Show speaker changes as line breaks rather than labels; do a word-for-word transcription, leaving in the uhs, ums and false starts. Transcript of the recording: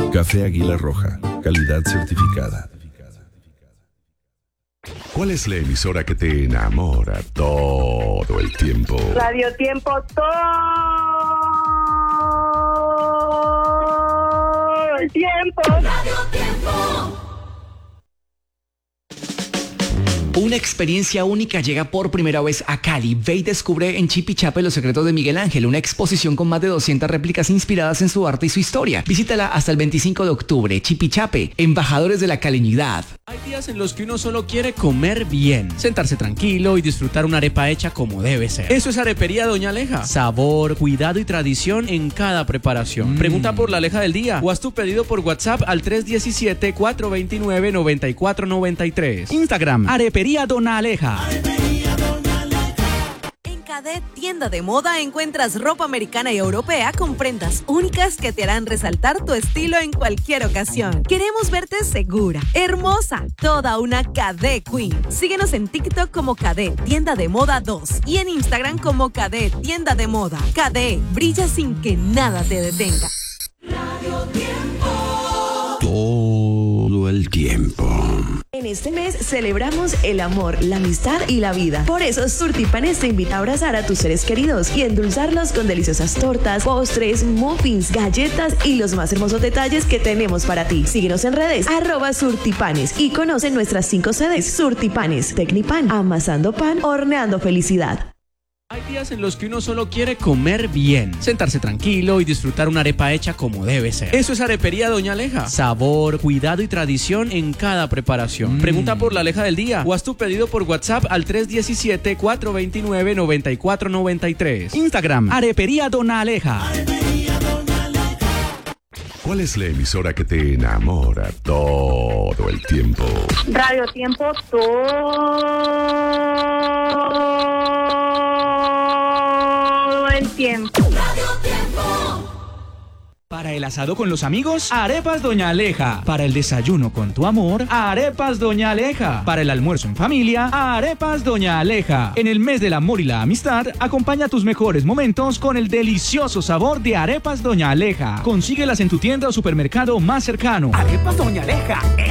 Café Águila Roja, calidad certificada.
¿Cuál es la emisora que te enamora todo el tiempo?
Radio Tiempo todo el tiempo. Radio Tiempo.
Una experiencia única llega por primera vez a Cali. Ve y descubre en Chipichape los secretos de Miguel Ángel, una exposición con más de doscientas réplicas inspiradas en su arte y su historia. Visítala hasta el veinticinco de octubre. Chipichape, embajadores de la caleñidad.
Hay días en los que uno solo quiere comer bien, sentarse tranquilo y disfrutar una arepa hecha como debe ser. Eso es Arepería Doña Aleja. Sabor, cuidado y tradición en cada preparación. Mm. Pregunta por la Aleja del día o haz tu pedido por WhatsApp al tres uno siete, cuatro dos nueve, nueve cuatro nueve tres. Instagram, Arepería Doña Aleja.
Cadet Tienda de Moda encuentras ropa americana y europea con prendas únicas que te harán resaltar tu estilo en cualquier ocasión. Queremos verte segura, hermosa, toda una Cadet Queen. Síguenos en TikTok como Cadet Tienda de Moda dos y en Instagram como Cadet Tienda de Moda. Cadet, brilla sin que nada te detenga.
Radio Tiempo.
Todo el tiempo.
En este mes celebramos el amor, la amistad y la vida. Por eso Surtipanes te invita a abrazar a tus seres queridos y endulzarlos con deliciosas tortas, postres, muffins, galletas y los más hermosos detalles que tenemos para ti. Síguenos en redes, arroba Surtipanes y conoce nuestras cinco sedes. Surtipanes, Tecnipan, amasando pan, horneando felicidad.
Hay días en los que uno solo quiere comer bien, sentarse tranquilo y disfrutar una arepa hecha como debe ser. Eso es Arepería Doña Aleja. Sabor, cuidado y tradición en cada preparación. Mm. Pregunta por la Aleja del día o haz tu pedido por WhatsApp al tres uno siete, cuatro dos nueve, nueve cuatro nueve tres. Instagram, Arepería Doña Aleja. Arepería Doña Aleja.
¿Cuál es la emisora que te enamora todo el tiempo?
Radio Tiempo todo el tiempo.
Radio Tiempo.
Para el asado con los amigos, Arepas Doña Aleja. Para el desayuno con tu amor, Arepas Doña Aleja. Para el almuerzo en familia, Arepas Doña Aleja. En el mes del amor y la amistad, acompaña tus mejores momentos con el delicioso sabor de Arepas Doña Aleja. Consíguelas en tu tienda o supermercado más cercano.
Arepas Doña Aleja.